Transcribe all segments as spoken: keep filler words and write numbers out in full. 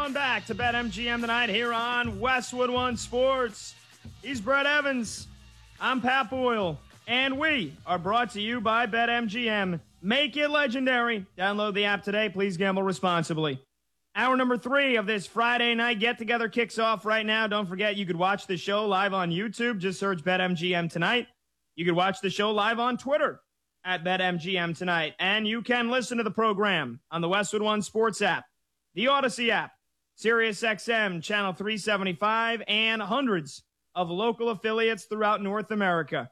On back to BetMGM tonight here on Westwood One Sports. He's Brett Evans. I'm Pat Boyle. And we are brought to you by BetMGM. Make it legendary. Download the app today. Please gamble responsibly. Hour number three of this Friday night get-together kicks off right now. Don't forget, you could watch the show live on YouTube. Just search BetMGM tonight. You could watch the show live on Twitter at BetMGM tonight. And you can listen to the program on the Westwood One Sports app, the Odyssey app, SiriusXM Channel three seventy-five, and hundreds of local affiliates throughout North America.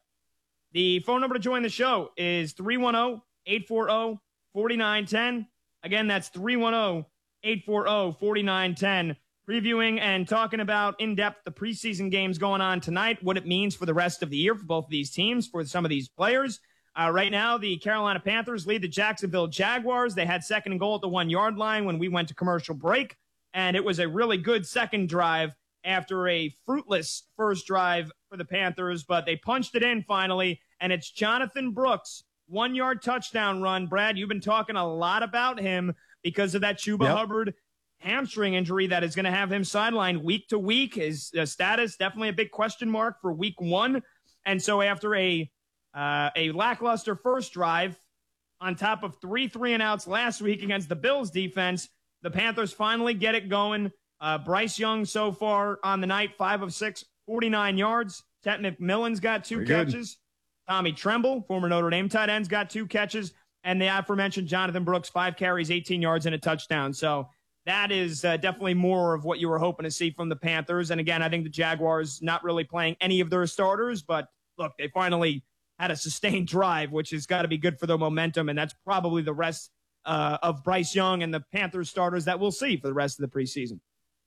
The phone number to join the show is three one zero, eight four zero, four nine one zero. Again, that's three one zero, eight four zero, four nine one zero. Previewing and talking about in-depth the preseason games going on tonight, what it means for the rest of the year for both of these teams, for some of these players. Uh, right now, the Carolina Panthers lead the Jacksonville Jaguars. They had second and goal at the one-yard line when we went to commercial break. And it was a really good second drive after a fruitless first drive for the Panthers, but they punched it in finally, and it's Jonathan Brooks, one-yard touchdown run. Brad, you've been talking a lot about him because of that Chuba yep. Hubbard hamstring injury that is going to have him sidelined week to week. His uh, status, definitely a big question mark for week one. And so after a uh, a lackluster first drive on top of three three and outs last week against the Bills defense, the Panthers finally get it going. Uh, Bryce Young so far on the night, five of six, forty-nine yards. Ted McMillan's got two Very catches. Good. Tommy Tremble, former Notre Dame tight end's got two catches. And the aforementioned Jonathan Brooks, five carries, eighteen yards, and a touchdown. So that is uh, definitely more of what you were hoping to see from the Panthers. And again, I think the Jaguars not really playing any of their starters. But look, they finally had a sustained drive, which has got to be good for their momentum. And that's probably the rest Uh, of Bryce Young and the Panthers starters that we'll see for the rest of the preseason.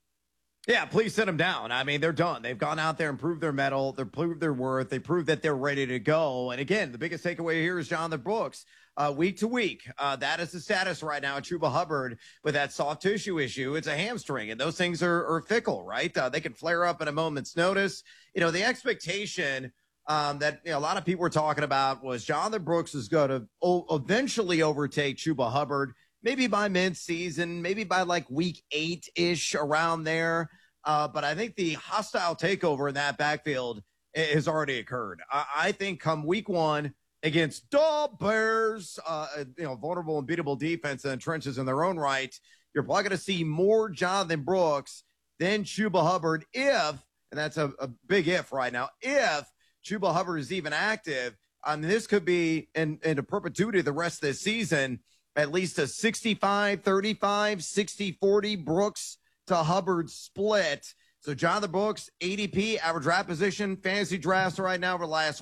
Yeah, please send them down. I mean, they're done. They've gone out there and proved their mettle. They've proved their worth. They proved that they're ready to go. And again, the biggest takeaway here is Jonathan Brooks. Uh, week to week, uh, that is the status right now at Chuba Hubbard with that soft tissue issue. It's a hamstring, and those things are, are fickle, right? Uh, they can flare up at a moment's notice. You know, the expectation Um, that you know, a lot of people were talking about was Jonathan Brooks is going to o- eventually overtake Chuba Hubbard, maybe by mid-season, maybe by like week eight-ish around there. Uh, but I think the hostile takeover in that backfield has already occurred. I, I think come week one against the Bears, uh, you know, vulnerable and beatable defense in the trenches in their own right, you're probably going to see more Jonathan Brooks than Chuba Hubbard if, and that's a, a big if right now, if Chuba Hubbard is even active. I mean, this could be in, into perpetuity the rest of the season, at least a sixty-five thirty-five, sixty forty Brooks to Hubbard split. So Jonathan Brooks, A D P, average draft position, fantasy drafts right now over the last